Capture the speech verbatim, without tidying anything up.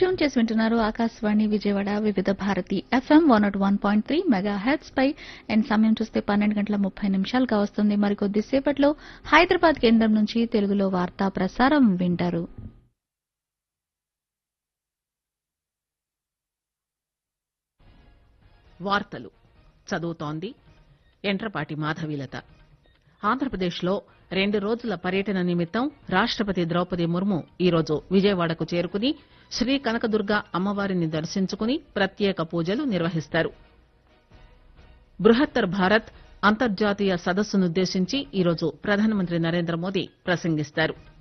Tune చేసి వింటున్నారు ఆకాశవాణి విజయవాడ వివిధ Bharati FM one not one point three mega heads pi and సమయం చూస్తే పన్నెండు గంటల ముప్పై నిమిషాలుగా వస్తుంది. మరికొద్దిసేపట్లో హైదరాబాద్ కేంద్రం నుంచి తెలుగులో వార్తా ప్రసారం వింటారు. వార్తలు చదువుతోంది ఎంట్రపాటి మాధవీలత. ఆంధ్రప్రదేశ్లో రెండు రోజుల పర్యటన నిమిత్తం రాష్టపతి ద్రౌపది ముర్ము ఈరోజు విజయవాడకు చేరుకుని శ్రీ కనకదుర్గ అమ్మవారిని దర్శించుకుని ప్రత్యేక పూజలు నిర్వహిస్తారు. బృహత్తర్ భారత్ అంతర్జాతీయ సదస్సునుద్దేశించి ఈరోజు ప్రధానమంత్రి నరేంద్ర మోదీ ప్రసంగిస్తారు.